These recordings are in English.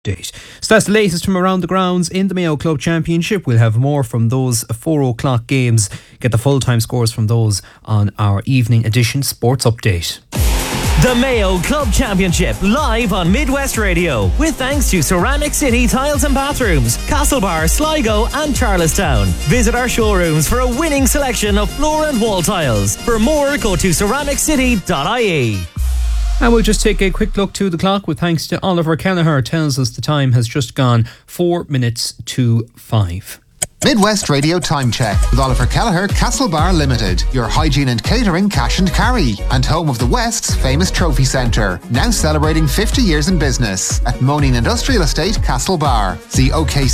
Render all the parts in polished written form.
update. So that's the latest from around the grounds in the Mayo Club Championship. We'll have more from those 4 o'clock games. Get the full-time scores from those on our evening edition sports update. The Mayo Club Championship, live on Midwest Radio, with thanks to Ceramic City Tiles and Bathrooms, Castlebar, Sligo and Charlestown. Visit our showrooms for a winning selection of floor and wall tiles. For more, go to ceramiccity.ie. And we'll just take a quick look to the clock with thanks to Oliver Kelleher. Tells us the time has just gone 4 minutes to 5. Midwest Radio Time Check with Oliver Kelleher, Castlebar Limited, your hygiene and catering cash and carry, and home of the West's famous trophy centre, now celebrating 50 years in business at Moneen Industrial Estate, Castlebar. See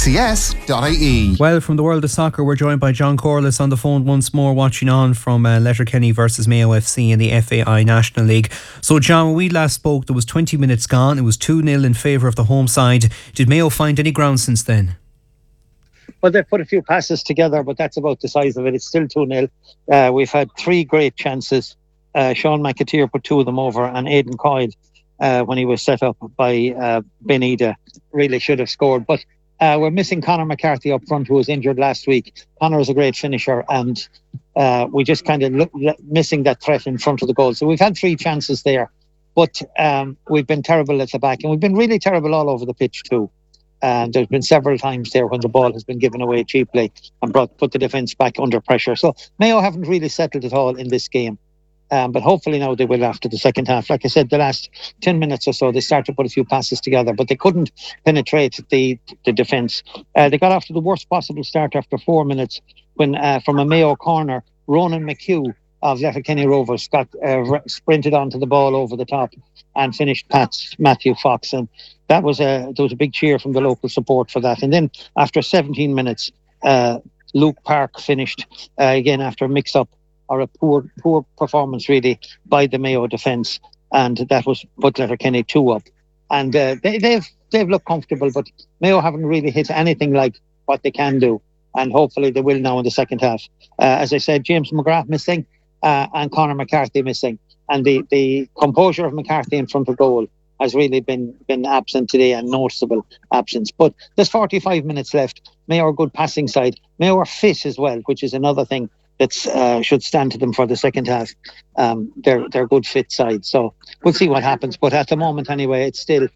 okcs.ie. Well, from the world of soccer, we're joined by John Corliss on the phone once more, watching on from Letterkenny versus Mayo FC in the FAI National League. So, John, when we last spoke, there was 20 minutes gone. It was 2-0 in favour of the home side. Did Mayo find any ground since then? Well, they've put a few passes together, but that's about the size of it. It's still 2-0. We've had 3 great chances. Sean McAteer put 2 of them over, and Aidan Coyle, when he was set up by Benida, really should have scored. But we're missing Conor McCarthy up front, who was injured last week. Conor is a great finisher, and we just kind of missing that threat in front of the goal. So we've had 3 chances there, but we've been terrible at the back, and we've been really terrible all over the pitch too. And there's been several times there when the ball has been given away cheaply and put the defence back under pressure. So Mayo haven't really settled at all in this game. But hopefully now they will after the second half. Like I said, the last 10 minutes or so, they started to put a few passes together, but they couldn't penetrate the defence. They got off to the worst possible start after 4 minutes when, from a Mayo corner, Ronan McHugh of Letterkenny Rovers got sprinted onto the ball over the top and finished past Matthew Fox. And there was a big cheer from the local support for that. And then after 17 minutes, Luke Park finished again after a mix-up or a poor performance really by the Mayo defence, and that was put Letterkenny 2 up. And they've looked comfortable, but Mayo haven't really hit anything like what they can do, and hopefully they will now in the second half. As I said, James McGrath missing and Conor McCarthy missing, and the composure of McCarthy in front of goal has really been absent today, and noticeable absence. But there's 45 minutes left. Mayo are a good passing side. Mayo are fit as well, which is another thing that should stand to them for the second half. They're a good fit side. So we'll see what happens. But at the moment anyway, it's still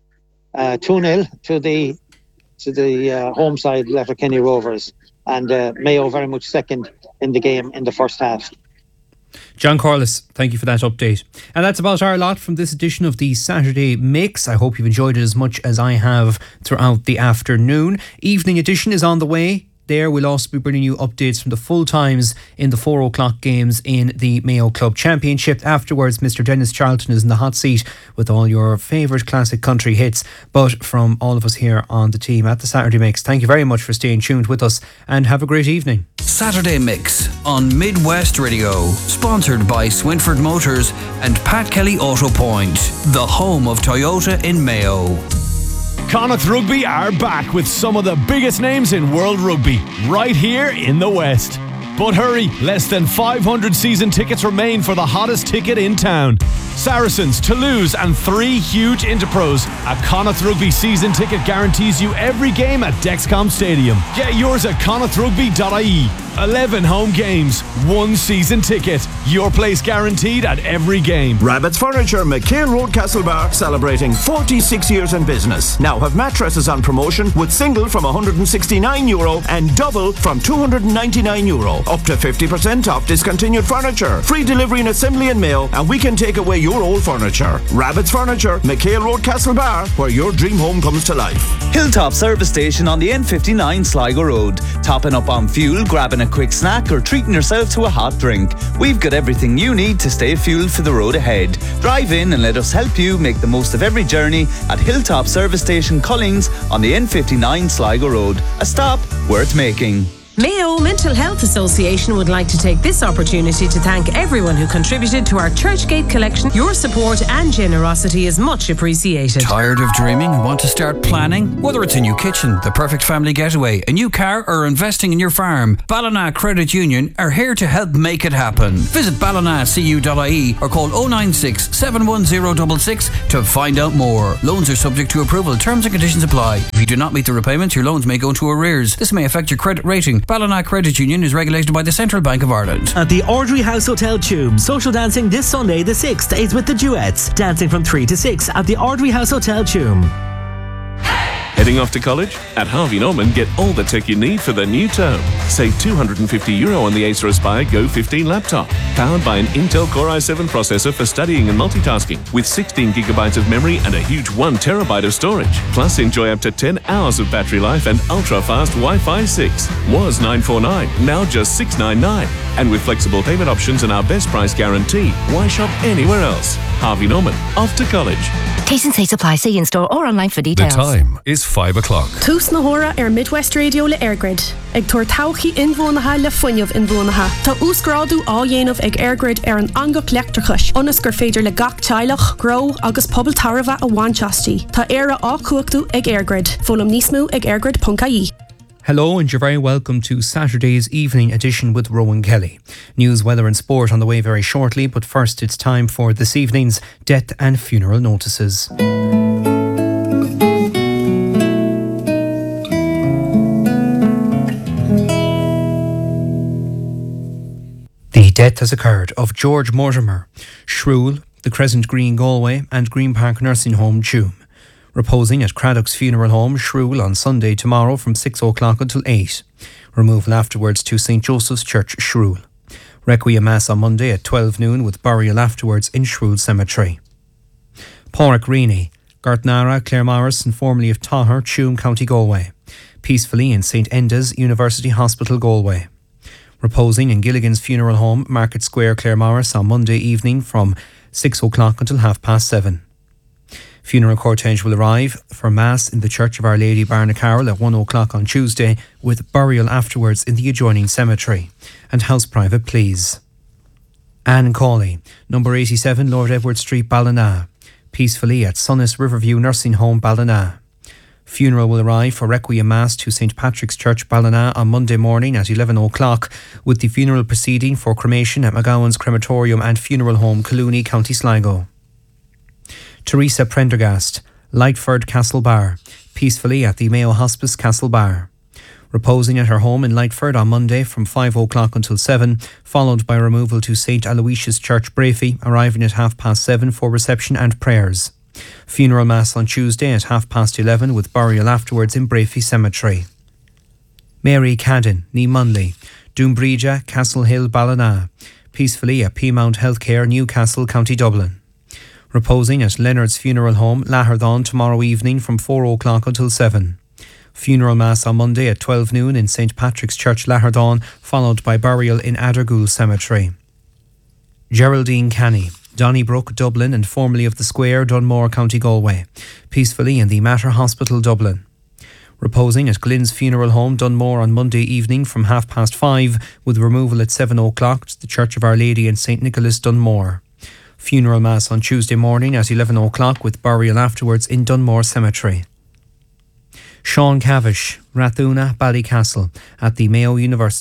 2-0 to the home side, Letterkenny Rovers. And Mayo very much second in the game in the first half. John Corliss, thank you for that update. And that's about our lot from this edition of the Saturday Mix. I hope you've enjoyed it as much as I have throughout the afternoon. Evening edition is on the way. There we'll also be bringing you updates from the full times in the 4 o'clock games in the Mayo Club Championship. Afterwards, Mr. Dennis Charlton is in the hot seat with all your favourite classic country hits. But from all of us here on the team at the Saturday Mix, thank you very much for staying tuned with us, and have a great evening. Saturday Mix on Midwest Radio, sponsored by Swinford Motors and Pat Kelly Auto Point, the home of Toyota in Mayo. Connacht Rugby are back with some of the biggest names in world rugby right here in the West. But hurry, less than 500 season tickets remain for the hottest ticket in town. Saracens, Toulouse and 3 huge Interpros. A Connacht Rugby season ticket guarantees you every game at Dexcom Stadium. Get yours at connachtrugby.ie. 11 home games, 1 season ticket. Your place guaranteed at every game. Rabbit's Furniture, McHale Road, Castlebar, celebrating 46 years in business. Now have mattresses on promotion with single from €169 and double from €299. Up to 50% off discontinued furniture. Free delivery and assembly in Mayo, and we can take away your old furniture. Rabbit's Furniture, McHale Road, Castlebar, where your dream home comes to life. Hilltop Service Station on the N59 Sligo Road. Topping up on fuel, grabbing a quick snack or treating yourself to a hot drink. We've got everything you need to stay fueled for the road ahead. Drive in and let us help you make the most of every journey at Hilltop Service Station Cullings on the N59 Sligo Road. A stop worth making. Mayo Mental Health Association would like to take this opportunity to thank everyone who contributed to our Churchgate collection. Your support and generosity is much appreciated. Tired of dreaming and want to start planning? Whether it's a new kitchen, the perfect family getaway, a new car, or investing in your farm, Ballina Credit Union are here to help make it happen. Visit ballinacu.ie or call 096 710 66 to find out more. Loans are subject to approval. Terms and conditions apply. If you do not meet the repayments, your loans may go into arrears. This may affect your credit rating. Ballina Credit Union is regulated by the Central Bank of Ireland. At the Ardry House Hotel Tube, social dancing this Sunday the 6th is with the Duets, dancing from 3 to 6 at the Ardry House Hotel Tube. Heading off to college? At Harvey Norman, get all the tech you need for the new term. Save €250 on the Acer Aspire Go 15 laptop. Powered by an Intel Core i7 processor for studying and multitasking, with 16GB of memory and a huge 1TB of storage. Plus, enjoy up to 10 hours of battery life and ultra-fast Wi-Fi 6. Was $949, now just $699. And with flexible payment options and our best price guarantee, why shop anywhere else? Harvey Norman, off to college. T&C supply, see in store or online for details. The time is 5 o'clock. Tús na hora Midwest Radio le Airgrid. Ag tuair tauchaí inmhónatha le foiineamh inmhónatha. Tá úscráidú á dhéanamh ag Airgrid ar an angach leachtrachais. Onas gur féidir le gach teilech, gro agus pobl tarbha a bhainteastí. Tá éire á cuachtú ag Airgrid. Fólam níos mó ag airgrid.ie. Hello and you're very welcome to Saturday's evening edition with Rowan Kelly. News, weather and sport on the way very shortly, but first it's time for this evening's death and funeral notices. The death has occurred of George Mortimer, Shrule, the Crescent Green Galway and Green Park Nursing Home, Tuam. Reposing at Craddock's Funeral Home, Shrule, on Sunday tomorrow from 6 o'clock until 8. Removal afterwards to St. Joseph's Church, Shrule. Requiem Mass on Monday at 12 noon with burial afterwards in Shrule Cemetery. Pádraig Rini, Gartnara, Claremorris and formerly of Táthar, Tuam, County Galway. Peacefully in St. Enda's University Hospital, Galway. Reposing in Gilligan's Funeral Home, Market Square, Claremorris on Monday evening from 6 o'clock until 7:30. Funeral cortege will arrive for Mass in the Church of Our Lady Barnacarroll at 1 o'clock on Tuesday, with burial afterwards in the adjoining cemetery. And house private please. Anne Cawley, number 87 Lord Edward Street, Ballina. Peacefully at Sunnis Riverview Nursing Home, Ballina. Funeral will arrive for Requiem Mass to St. Patrick's Church, Ballina on Monday morning at 11 o'clock, with the funeral proceeding for cremation at McGowan's Crematorium and Funeral Home, Collooney, County Sligo. Teresa Prendergast, Lightford, Castlebar, peacefully at the Mayo Hospice, Castlebar. Reposing at her home in Lightford on Monday from 5 o'clock until 7, followed by removal to St. Aloysius Church, Brafey, arriving at 7:30 for reception and prayers. Funeral Mass on Tuesday at 11:30 with burial afterwards in Brafey Cemetery. Mary Cadden, ní Munley, Doombreja, Castle Hill, Ballina, peacefully at Peamount Healthcare, Newcastle, County Dublin. Reposing at Leonard's Funeral Home, Lahardon, tomorrow evening from 4 o'clock until 7. Funeral Mass on Monday at 12 noon in St. Patrick's Church, Lahardon, followed by burial in Addergool Cemetery. Geraldine Canny, Donnybrook, Dublin and formerly of the Square, Dunmore, County Galway, peacefully in the Mater Hospital, Dublin. Reposing at Glyn's Funeral Home, Dunmore on Monday evening from 5:30 with removal at 7 o'clock to the Church of Our Lady in St. Nicholas, Dunmore. Funeral Mass on Tuesday morning at 11 o'clock with burial afterwards in Dunmore Cemetery. Sean Cavish, Rathuna, Ballycastle, at the Mayo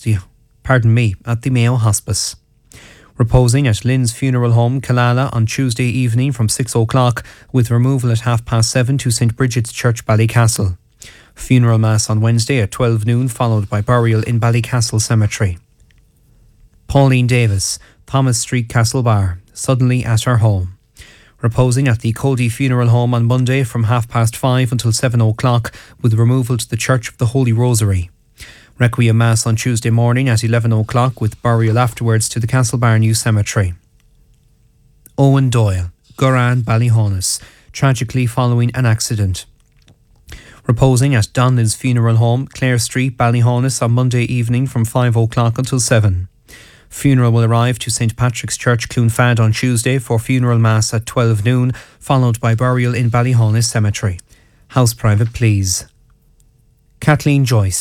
Hospice. Reposing at Lynn's Funeral Home, Killala, on Tuesday evening from 6 o'clock with removal at 7:30 to St. Bridget's Church, Ballycastle. Funeral Mass on Wednesday at 12 noon followed by burial in Ballycastle Cemetery. Pauline Davis, Thomas Street, Castlebar, suddenly at her home. Reposing at the Cody Funeral Home on Monday from 5:30 until 7 o'clock with removal to the Church of the Holy Rosary. Requiem Mass on Tuesday morning at 11 o'clock with burial afterwards to the Castlebar New Cemetery. Owen Doyle, Goran, Ballyhonus, tragically following an accident. Reposing at Donlin's Funeral Home, Clare Street, Ballyhonus on Monday evening from 5 o'clock until 7. Funeral will arrive to St. Patrick's Church, Cloonfad on Tuesday for funeral mass at 12 noon, followed by burial in Ballyhonus Cemetery. House private please. Kathleen Joyce,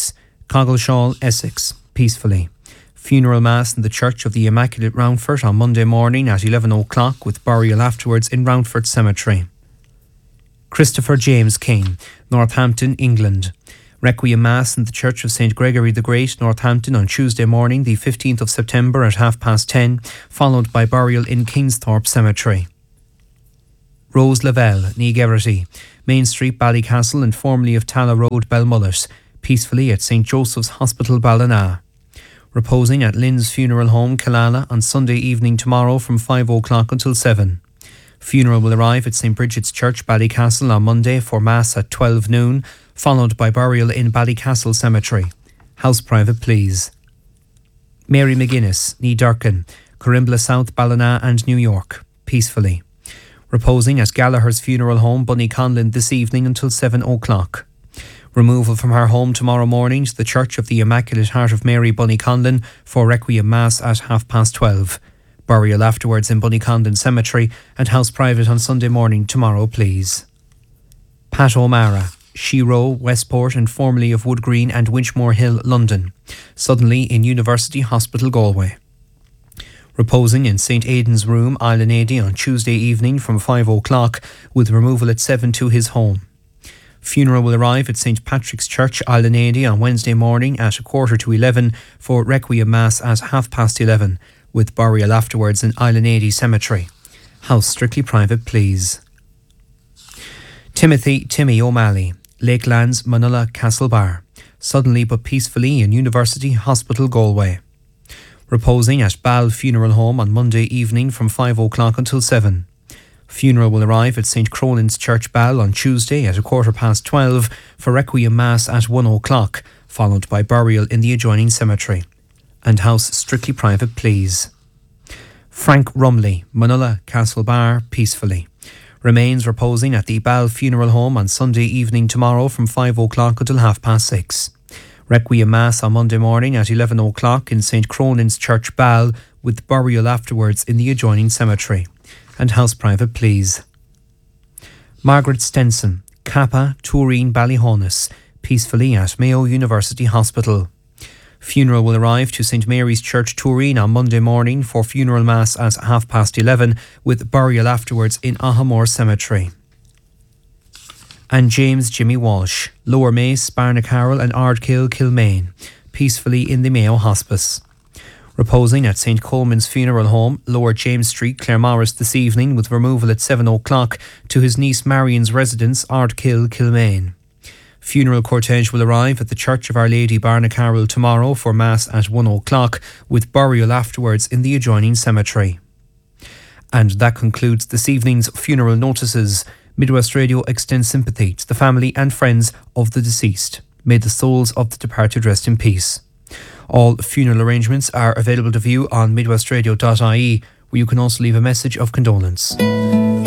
Coggleshall, Essex, peacefully. Funeral Mass in the Church of the Immaculate Roundford on Monday morning at 11 o'clock with burial afterwards in Roundford Cemetery. Christopher James King, Northampton, England. Requiem Mass in the Church of St Gregory the Great, Northampton on Tuesday morning, the 15th of September at 10:30, followed by burial in Kingsthorpe Cemetery. Rose Lavelle, Neagerity, Main Street, Ballycastle and formerly of Talla Road, Belmullet, peacefully at St Joseph's Hospital, Ballina. Reposing at Lynn's Funeral Home, Killala on Sunday evening tomorrow from 5 o'clock until 7. Funeral will arrive at St Bridget's Church, Ballycastle on Monday for Mass at 12 noon, followed by burial in Ballycastle Cemetery. House private, please. Mary McGuinness, Ní Durcan, Corimbla South, Ballina and New York, peacefully. Reposing at Gallagher's Funeral Home, Bunnyconlin this evening until 7 o'clock. Removal from her home tomorrow morning to the Church of the Immaculate Heart of Mary, Bunnyconlin for Requiem Mass at 12:30. Burial afterwards in Bunnyconlin Cemetery and house private on Sunday morning tomorrow, please. Pat O'Mara, Shiro, Westport and formerly of Wood Green and Winchmore Hill, London. Suddenly in University Hospital, Galway. Reposing in St Aidan's Room, Island Ady on Tuesday evening from 5 o'clock with removal at 7 to his home. Funeral will arrive at St Patrick's Church, Island Ady on Wednesday morning at 11:15 for Requiem Mass at 11:30 with burial afterwards in Island Ady Cemetery. House strictly private, please. Timmy O'Malley, Lakelands, Manila, Castlebar. Suddenly but peacefully in University Hospital, Galway. Reposing at Ball Funeral Home on Monday evening from 5 o'clock until 7. Funeral will arrive at St Cronin's Church, Ball on Tuesday at 12:15 for Requiem Mass at 1 o'clock, followed by burial in the adjoining cemetery. And house strictly private, please. Frank Rumley, Manila, Castlebar, peacefully. Remains reposing at the Ball Funeral Home on Sunday evening tomorrow from 5 o'clock until 6:30. Requiem Mass on Monday morning at 11 o'clock in St Cronin's Church, Ball, with burial afterwards in the adjoining cemetery. And house private, please. Margaret Stenson, Kappa, Turin, Ballyhonus, peacefully at Mayo University Hospital. Funeral will arrive to St Mary's Church, Turin on Monday morning for funeral mass at 11:30 with burial afterwards in Ahamore Cemetery. And James Jimmy Walsh, Lower Mace, Barnacarroll and Ardkill, Kilmaine, peacefully in the Mayo Hospice. Reposing at St Coleman's Funeral Home, Lower James Street, Claremorris this evening with removal at 7 o'clock to his niece Marion's residence, Ardkill, Kilmaine. Funeral cortege will arrive at the Church of Our Lady, Barnacarroll tomorrow for Mass at 1 o'clock with burial afterwards in the adjoining cemetery. And that concludes this evening's funeral notices. Midwest Radio extends sympathy to the family and friends of the deceased. May the souls of the departed rest in peace. All funeral arrangements are available to view on midwestradio.ie, where you can also leave a message of condolence.